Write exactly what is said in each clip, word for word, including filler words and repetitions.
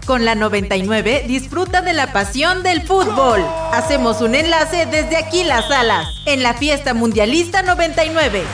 Con la noventa y nueve disfruta de la pasión del fútbol. Hacemos un enlace desde aquí las Salas, en la fiesta mundialista noventa y nueve.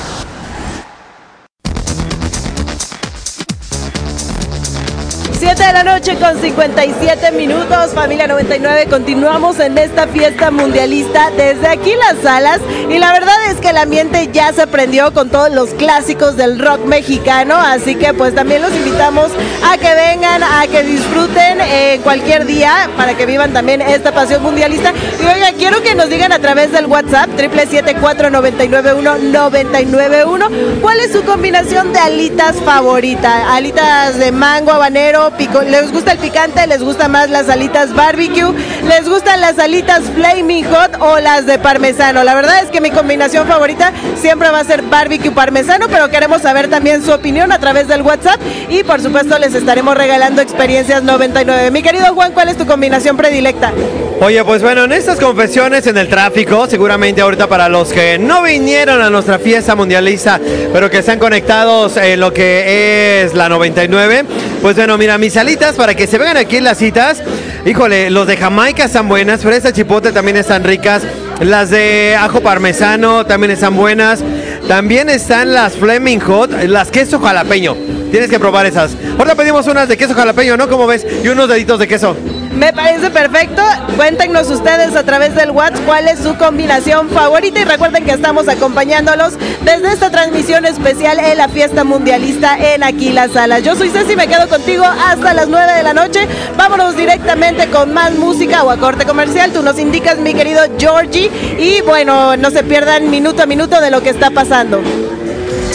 siete de la noche con cincuenta y siete minutos, familia noventa y nueve, continuamos en esta fiesta mundialista desde aquí las Salas, y la verdad es que el ambiente ya se prendió con todos los clásicos del rock mexicano, así que pues también los invitamos a que vengan, a que disfruten eh, cualquier día, para que vivan también esta pasión mundialista. Y oiga, quiero que nos digan a través del WhatsApp triple siete cuatro nueve nueve uno nueve nueve uno cuál es su combinación de alitas favorita, alitas de mango, habanero, pico. ¿Les gusta el picante? ¿Les gusta más las alitas barbecue? ¿Les gustan las alitas flaming hot o las de parmesano? La verdad es que mi combinación favorita siempre va a ser barbecue parmesano, pero queremos saber también su opinión a través del WhatsApp, y por supuesto les estaremos regalando experiencias noventa y nueve. Mi querido Juan, ¿cuál es tu combinación predilecta? Oye, pues bueno, en estas confesiones en el tráfico, seguramente ahorita para los que no vinieron a nuestra fiesta mundialista, pero que están conectados en lo que es la noventa y nueve, pues bueno, mira, mis alitas, para que se vengan aquí en las citas, híjole, los de Jamaica están buenas, fresa chipotle también están ricas, las de ajo parmesano también están buenas, también están las Flaming Hot, las queso jalapeño, tienes que probar esas. Ahora pedimos unas de queso jalapeño, ¿no? ¿Cómo ves? Y unos deditos de queso. Me parece perfecto. Cuéntenos ustedes a través del WhatsApp cuál es su combinación favorita, y recuerden que estamos acompañándolos desde esta transmisión especial en la fiesta mundialista en Aquí las Salas. Yo soy Ceci, me quedo contigo hasta las nueve de la noche. Vámonos directamente con más música o a corte comercial. Tú nos indicas, mi querido Georgie, y bueno, no se pierdan minuto a minuto de lo que está pasando.